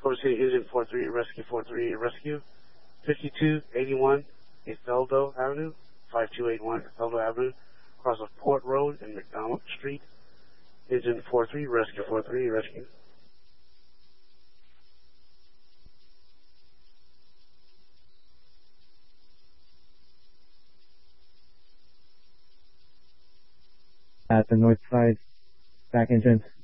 Culver City, Engine 43, Rescue 43, Rescue. 5281 Etheldo Avenue, 5281 Etheldo Avenue, across of Port Road and McDonald Street. Engine 43, Rescue 43, Rescue. At the north side, back entrance.